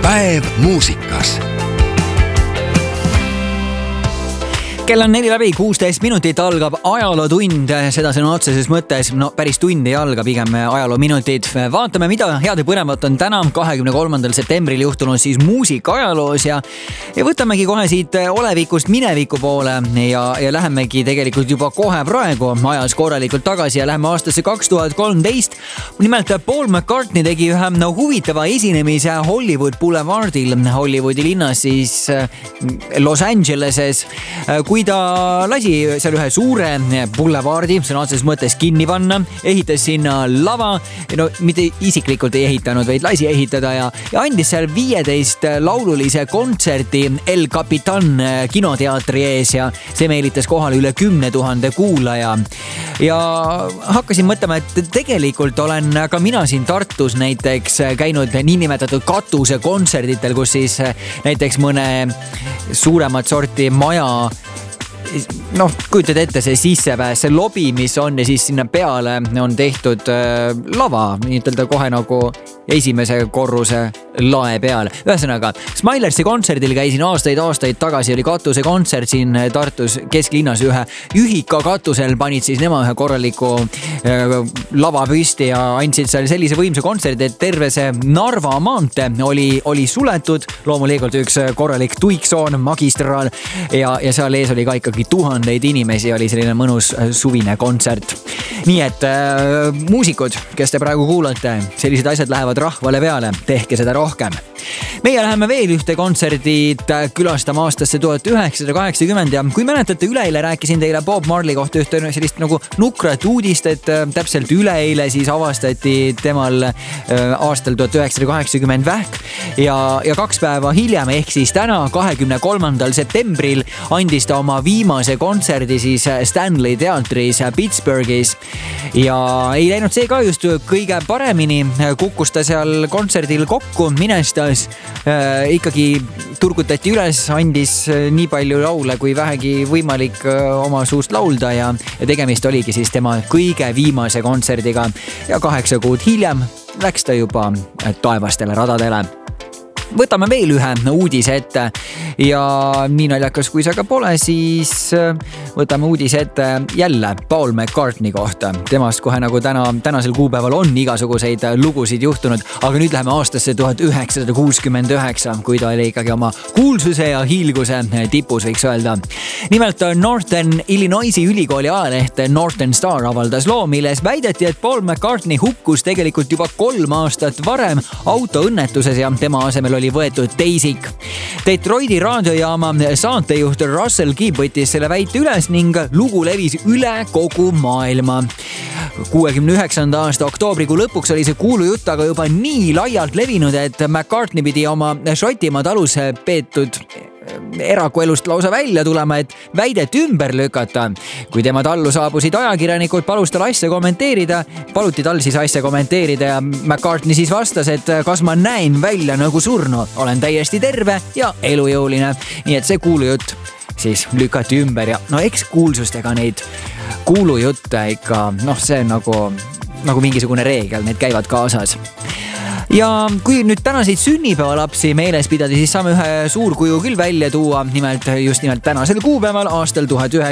Päev muusikas. Kell on 4:16 minutit, algab ajalootund, seda sõna otseses mõttes, no päris tund ei alga, pigem ajaloominutid. Vaatame, mida head ja põnevat on täna 23. septembril juhtunud siis muusika ajaloos ja võtamegi kohe siit olevikust mineviku poole ja lähemegi tegelikult juba kohe praegu ajas korralikult tagasi ja läheme aastasse 2013. Nimelt Paul McCartney tegi ühe huvitava esinemise Hollywood Boulevardil, Hollywoodi linnas siis Los Angeleses, kui ta lasi seal ühe suure boulevardi sõna otseses mõttes kinni panna, ehitas sinna lava, no mitte isiklikult ei ehitanud, vaid lasi ehitada ja andis seal 15 laululise kontserti El Capitan kinoteatri ees ja see meelitas kohale üle 10 000 kuulaja. Ja hakkasin mõtlema, et tegelikult olen ka mina siin Tartus näiteks käinud niinimetatud katuse kontserditel, kus siis näiteks mõne suuremat sorti maja, kujutad ette see sissepääs, see lobi, mis on ja siis sinna peale on tehtud lava, nii ütelda kohe nagu esimese korruse lae peal. Ühesõnaga, Smilersi kontserdil käisin aastaid tagasi, oli katuse kontsert siin Tartus kesklinnas ühe ühika katusel, panid siis nema ühe korraliku lava püsti ja andsid seal sellise võimsa kontserdi, et terve see Narva maantee oli suletud, loomulikult üks korralik tuiksoon, magistraal ja seal ees oli ka ikkagi tuhandeid inimesi, oli selline mõnus suvine kontsert. Nii et muusikud, kes te praegu kuulate, sellised asjad lähevad rahvale peale, tehke seda rohkem. Meie läheme veel ühte kontserdit külastama aastasse 1980 ja kui mäletate, üleeile rääkisin teile Bob Marley kohta ühte sellist nagu nukrat uudist, et täpselt üleeile siis avastati temal aastal 1980 vähk ja 2 päeva hiljem ehk siis täna 23. septembril andis ta oma viimase kontserdi siis Stanley teatris Pittsburghis ja ei läinud see ka just kõige paremini, kukkus ta seal kontserdil kokku, minestas ikkagi turgutati üles, andis nii palju laule kui vähegi võimalik oma suust laulda ja tegemist oligi siis tema kõige viimase kontserdiga ja 8 kuud hiljem läks ta juba taevastele radadele. Võtame veel ühe uudise ette ja nii naljakas kui see ka pole, siis võtame uudise ette jälle Paul McCartney kohta. Temast kohe nagu tänasel kuupäeval on igasuguseid lugusid juhtunud, aga nüüd läheme aastasse 1969, kui ta oli ikkagi oma kuulsuse ja hiilguse tipus, võiks öelda. Nimelt Northern Illinoisi ülikooli ajaleht Northern Star avaldas loo, milles väideti, et Paul McCartney hukkus tegelikult juba 3 aastat varem autoõnnetuses ja tema asemel oli võetud teisik. Detroiti raadiojaama saatejuht Russell Gibb võttis selle väite üles ning lugu levis üle kogu maailma. 69. aasta oktoobrikuu lõpuks oli see kuulujutt aga juba nii laialt levinud, et McCartney pidi oma Šotimaa talus peetud erakuelust lausa välja tulema, et väidet ümber lükata. Kui tema tallu saabusid ajakirjanikud, paluti tal siis asja kommenteerida ja McCartney siis vastas, et kas ma näen välja nagu surnu, olen täiesti terve ja elujõuline. Nii et see kuulujutt siis lükati ümber ja eks kuulsustega neid kuulujutte ikka, see on nagu mingisugune reegel, need käivad kaasas. Ja kui nüüd tänaseid sünnipäevalapsi meeles pidada, siis saame ühe suurkuju küll välja tuua. Just nimelt tänasel kuupäeval aastal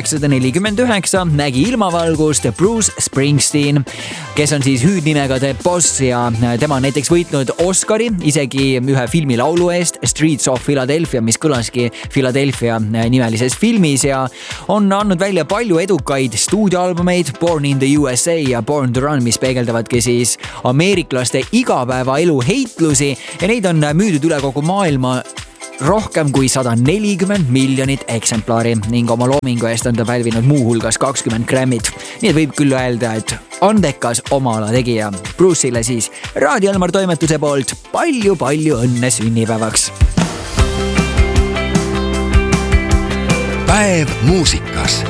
1949 nägi ilmavalgust Bruce Springsteen, kes on siis hüüdnimega The Boss ja tema on näiteks võitnud Oscari isegi ühe filmi laulu eest Streets of Philadelphia, mis kõlaski Philadelphia nimelises filmis ja on andnud välja palju edukaid stuudioalbumeid Born in the USA ja Born to Run, mis peegeldavadki siis ameeriklaste igapäeva elu heitlusi ja neid on müüdud üle kogu maailma rohkem kui 140 miljonit eksemplari ning oma loomingu eest on ta pälvinud muuhulgas 20 Grammy't. Nii et võib küll öelda, et andekas oma ala tegija. Bruce'ile siis Raadio Elmar toimetuse poolt palju õnne sünnipäevaks. Päev muusikas.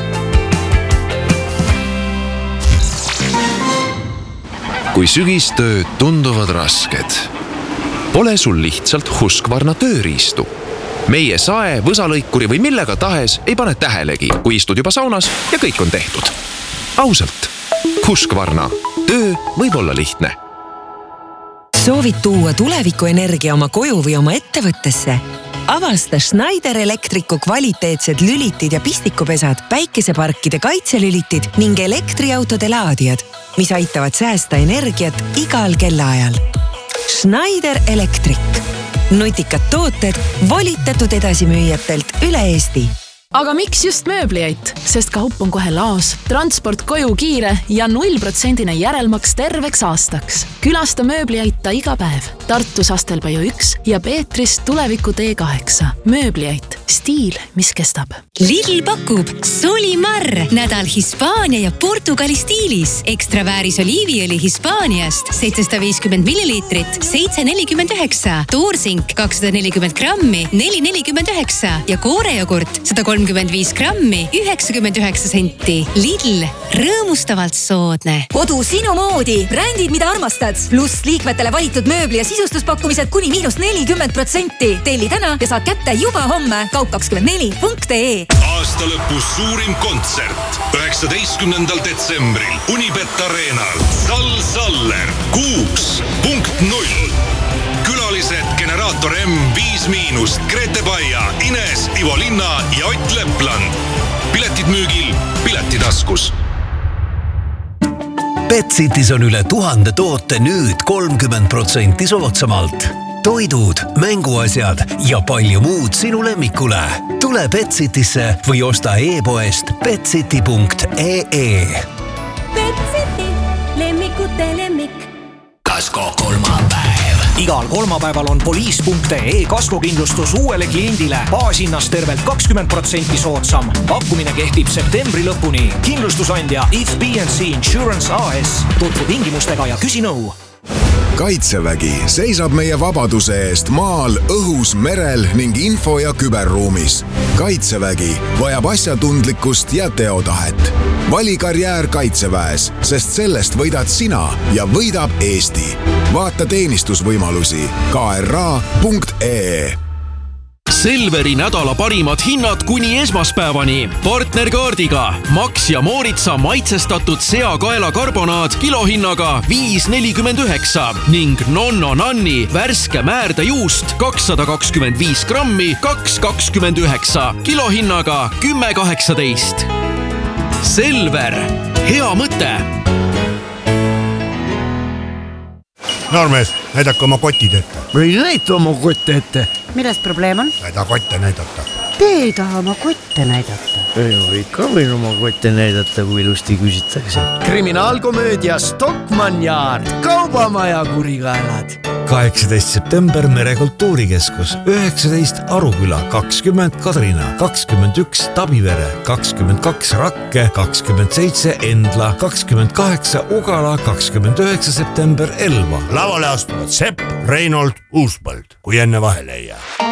Kui sügistööd tunduvad rasked, pole sul lihtsalt Husqvarna tööriistu. Meie sae, võsalõikuri või millega tahes ei pane tähelegi, kui istud juba saunas ja kõik on tehtud. Ausalt, Husqvarna. Töö võib olla lihtne. Soovid tuua tulevikuenergia oma koju või oma ettevõttesse? Avasta Schneider Electricu kvaliteetsed lülitid ja pistikupesad, päikeseparkide kaitselülitid ning elektriautode laadijad, mis aitavad säästa energiat igal kellaajal. Schneider Electric. Nutikad tooted volitatud edasimüüjatelt üle Eesti. Aga miks just mööbliait? Sest kaup on kohe laos, transport koju kiire ja 0% järelmaks terveks aastaks. Külasta mööbliaita iga päev. Tartus Astelpaju 1 ja Peetris tuleviku T8. Mööbliait. Stiil, mis kestab. Lidl pakub Solimar. Nädal Hispaania ja Portugali stiilis. Ekstra vääris oliiviõli Hispaaniast 750 milliliitrit, 7,49. Toorsink 240 grammi, 4,49. Ja koorejogurt 135 grammi, 99 senti. Lidl, rõõmustavalt soodne. Kodu sinu moodi. Brändid, mida armastad. Pluss liikmetele valitud mööbli ja sisustuspakkumised kuni -40%. Telli täna ja saad kätte juba homme. Kaup24.ee. Aasta lõpus suurim kontsert 19. detsembril Unibet Arenal. Saller 6.0. Külalised Generaator M, 5-, Grete Baia, Ines, Ivo Linna ja Ott Lepland. Piletid müügil Piletitaskus. Betsitis on üle 1000 toote nüüd 30% soodsamalt. Toidud, mänguasjad ja palju muud sinu lemmikule. Tule Betsitisse või osta e-poest betsiti.ee. Betsiti, lemmikute lemmik. Kasko kolmapäev. Igal kolmapäeval on poliis.ee kaskokindlustus uuele kliendile. Baashinnast tervelt 20% soodsam. Pakkumine kehtib septembri lõpuni. Kindlustusandja If B&C Insurance AS. Tutvu tingimustega ja küsi nõu. Kaitsevägi seisab meie vabaduse eest maal, õhus, merel ning info- ja küberruumis. Kaitsevägi vajab asjatundlikkust ja teotahet. Vali karjäär Kaitseväes, sest sellest võidad sina ja võidab Eesti. Vaata teenistusvõimalusi kra.ee. Selveri nädala parimad hinnad kuni esmaspäevani. Partnerkaardiga Max ja Mooritsa maitsestatud seakaela karbonaad kilohinnaga 5,49 ning Nonno Nanni värske määrdejuust 225 grammi 2,29 kilohinnaga 10,18. Selver, hea mõte. Noormees, näidake oma kotid ette. Või näita oma kotte ette. Milles probleem on? Näida kotte näidata. Te ei taha oma kotte näidata. Ei, ikka võin oma kotte näidata, kui ilusti küsitakse. Kriminaalkomöödia Stockmann Yard. Kaubamaja kurikaelad. 18. september Merekultuurikeskus, 19 Aruküla, 20 Kadrina, 21 Tabivere, 22 Rakke, 27 Endla, 28 Ugala, 29 september Elva. Lavale astuvad Sepp, Reinold, Uuspõld, kui enne vahele ei jää.